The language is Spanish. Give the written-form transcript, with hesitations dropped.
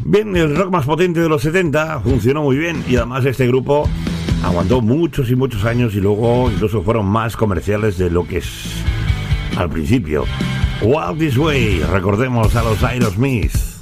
Bien, el rock más potente de los 70 funcionó muy bien y además este grupo aguantó muchos y muchos años y luego incluso fueron más comerciales de lo que es al principio. Walk This Way, recordemos a los Aerosmith.